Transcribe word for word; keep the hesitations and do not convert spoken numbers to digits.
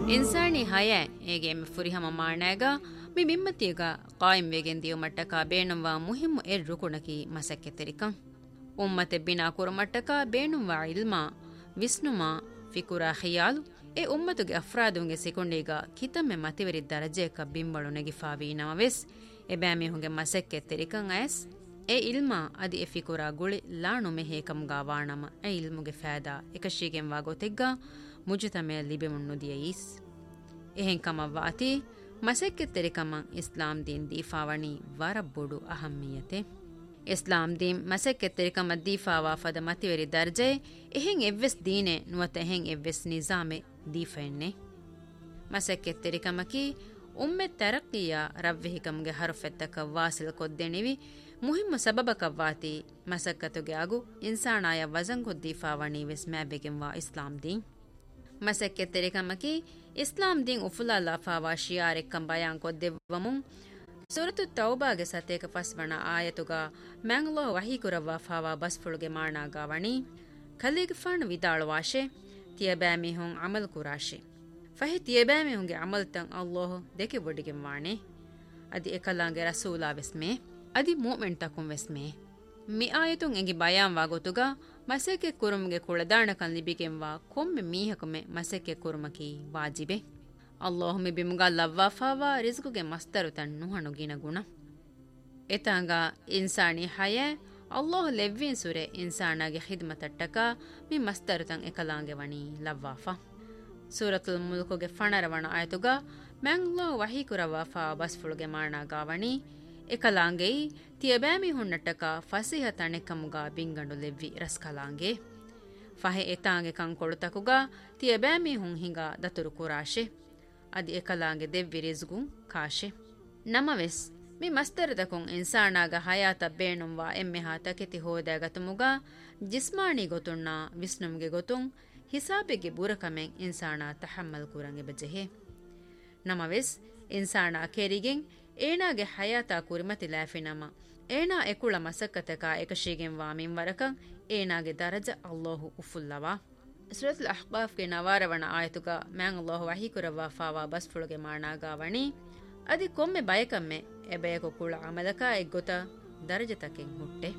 ಇನ್ಸಾನಿ ಹಯ ಏಗೆ ಮೆ ಫುರಿಹಮ ಮಾಣಾಗ ಮಿ ಮಿಮ್ಮತಿಗ ಕಾಯಿಂ ವೆಗೆನ್ ದಿಯು ಮಟ್ಟಕ ಬೇಣುವಾ ಮುಹಿಮ್ಮು ಎರ್ ರುಕುಣಕಿ ಮಸಕ್ಕೆ ತೆರಿಕಂ ಉಮ್ಮತೆ Bina ಕುರಮಟ್ಟಕ ಬೇಣುವಾ ಇಲ್ಮಾ ವಿಸ್ನುಮಾ ಫಿಕುರಾ ಖಿಯಾಲು A ಉಮ್ಮತುಗೆ ಅಫ್ರಾದುಂಗೆ ಸೆಕೊಂಡೀಗ ಕಿತಮ್ಮೆ ಮತಿವರಿ ದರಜೆಕ ಬಿಂಬಳು ನೆಗಿಫಾವಿ ನಮವೆಸ್ A ಬ್ಯಾಮಿಹುಂಗೆ ಮಸಕ್ಕೆ ತೆರಿಕಂ ice A ಇಲ್ಮಾ ಅದಿ A ಫಿಕುರಾ ಗುಳಿ ಲಾಣು ಮೆಹೇಕಂಗಾ ವಾಣಮ A ಇಲ್ಮುಗೆ ಫಾದಾ ಎಕಶೀಗೆಂ ವಾಗೋತೆಗ್ಗ ಮುಜುತಮೆ ಲಿಬೆಮುನ್ನು ದಿಯೀಸ್ ಎಹೆಂ ಕಮವ್ವಾತಿ ಮಸಕ್ಕೆ ತೆರಿಕಮ ಇಸ್ಲಾಂ ದೀನ್ ದೀಫಾವಣಿ ವರಬ್ಬುಡು ಅಹಮ್ಮಿಯತೆ ಇಸ್ಲಾಂ ದೀನ್ ಮಸಕ್ಕೆ ತೆರಿಕಮ ದೀಫಾವಾ ಫದ ಮತಿವರಿ ದರ್ಜೆ ಎಹೆಂ ಎವ್ವೆಸ್ ದೀನೆ ನುವತ ಎಹೆಂ ಎವ್ವೆಸ್ ನಿಜಾಮೆ ದೀಫೆನ್ನೆ ಮಸಕ್ಕೆ ತೆರಿಕಮಕಿ ಉಮ್ಮೆ ತರಕ್ಕಿಯ ರವ್ವೆಹಿಕಮ್ಗೆ ಹರುಫೆತ್ತಕ ವಾಸಿಲ್ ಕೊದ್ದೆಣಿವಿ ಮುಹಿಮ್ಮ ಸಬಬಕವ್ವಾತಿ ಮಸಕ್ಕತುಗೆ ಆಗು ಇನ್ಸಾನಾಯ ವಜಂಗೊದ್ದೀಫಾವಣಿ ವೆಸ್ ಮ್ಯಾಬೆಗೆಂವಾ ಇಸ್ಲಾಂ ದೀನ್ ಮಸಕ್ಕೆ ತೆರಿಕಮಕಿ ಇಸ್ಲಾಂ ದೀನ್ ಉಫುಲಾಲಾ ಫಾವಾ ಶಿಯಾರೆಕ್ಕಂ ಬಯಾನ್ ಕೊದ್ದೆವ್ವಮುಂ ಸೂರತು ತೌಬಾಗೆ ಸತೇಕ ಫಸ್ವಣ ಆಯತುಗ ಮ್ಯಾಂಗ್ಲೋ ವಹೀಕುರವ್ವಾ ಫಾವಾ ಬಸ್ಫುಳುಗೆ ಮಾಣಾಗಾವಣಿ ಖಲೀಗ್ ಫಾಣ್ ವಿದಾಳುವಾಶೆ ತಿಯಬ್ಯಾಮಿಹುಂ ಅಮಲ್ ಕುರಾಶೆ ಫಹಿ ತಿಯಬ್ಯಾಮಿಹುಂಗೆ ಅಮಲ್ತಂ ಅಲ್ಲೋಹ ದೆಕೆ ಒಡಿಗೆಂ ವಾಣೆ ಅದಿ ಎಕಲಾಂಗೆ ರಸೂಲಾ ವೆಸ್ಮೆ ಅದಿ ಮೂಮೆಂಟ್ ತಕುಂ ವೆಸ್ಮೆ ಮಿ ಆಯತುಂ ಎಂಗಿ ಬಯಾನ್ ವಾಗೊತುಗ ಮಸೆಕೆ ಕುರುಮ್ಗೆ ಕುಳದಾಣಕನ್ ಲಿಬಿಗೆಂವಾ ಕೊಮ್ಮೆ ಮೀಹಕುಮೆ ಮಸೆಕೆ ಕುರುಮಕಿ ವಾಜಿಬೆ ಅಲ್ಲಾಹ್ ಮಿ ಬಿಮುಗ ಲವ್ವಾಫಾವಾ ರಿಜ್ಕುಗೆ ಮಸ್ತರು ತಣ್ಣು ಹಣುಗಿನ ಗುಣ ಎತಾಂಗ ಇನ್ಸಾನಿ ಹಯ ಅಲ್ಲಾಹ್ ಲೆವ್ವಿನ್ ಸುರೆ ಇನ್ಸಾನಾಗೆ ಖಿದ್ಮತಟ್ಟಕ ಮಿ ಮಸ್ತರು ತಂ ಎಕಲಾಂಗೆ ವಣಿ ಲವ್ವಾಫಾ ಸೂರತುಲ್ ಮುಲ್ಕುಗೆ ಫಣರವಣ ಆಯತುಗ ಮ್ಯಾಂಗ್ಲೋ ವಹೀಕುರವಾಫಾ ಬಸ್ಫುಳುಗೆ ಮಾಣಾಗಾವಣಿ ಎಕಲಾಂಗೈ ತಿಯಬ್ಯಾಮಿ ಹುಣ್ಣಟ್ಟಕ ಫಸಿಹ ತಣೆಕಮುಗ ಬಿಂಗಂಡು ಲೆವ್ವಿ ರಸ್ಕಲಾಂಗೆ ಫಹೆ ಎತಾಂಗೆ ಕಂಕೊಳುತಕುಗ ತಿಯಬ್ಯಾಮಿ ಹುಂ ಹಿಂಗ ದತುರು ಕುರಾಶೆ ಅದಿ ಎಕಲಾಂಗೆ ದೆವ್ವಿ ರಿಜ್ಗುಂ ಕಾಶೆ ನಮವೆಸ್ ಮಿ ಮಸ್ತರದಕುಂ ಇನ್ಸಾನಾಗ ಹಯಾತ ಬೇಣುಂವಾ ಎಮ್ಮೆ ಹಾತಕೆತಿ ಹೋದಾಗತುಮುಗ ಜಿಸ್ಮಾನಿ ಗೊತುಣ್ಣ ವಿಸ್ನುಮ್ಗೆ ಗೊತುಂ ಹಿಸಾಬೆಗೆ ಬುರಕಮೆಂ ಇನ್ಸಾನ ತಹಮ್ಮಲ್ ಕುರಂಗೆ ಬಜೆಹೆ ನಮವೆಸ್ ಇನ್ಸಾನ ಕೆರಿಗೆಂ ಏನಾಗೆ ಹಯಾತ ಕುರಿಮತಿ ಲಾಫಿನಮ ಏನಾ ಎಕುಳ ಮಸಕ್ಕತಕ ಏಕಶೀಗೆಂ ವಾಮಿಂ ವರಕಂ ಏನಾಗೆ ದರಜ ಅಲ್ಲಾಹು ಉಫುಲ್ಲವಾ ಸೂರತುಲ್ ಅಹ್ಕಾಫ್ಗೆ ನವಾರವಣ ಆಯತುಗ ಮ್ಯಾಂ ಅಲ್ಲಾಹು ವಹೀಕುರವಾ ಫಾವಾ ಬಸ್ಫುಳುಗೆ ಮಾಣಾಗಾವಣಿ ಅದಿ ಕೊಮ್ಮೆ ಬಯಕಮ್ಮೆ ಎಬೆಯಕು ಕುಳ ಅಮಲಕ ಎಗ್ಗೊತ ದರಜತಕೆಂ ಹುಟ್ಟೆ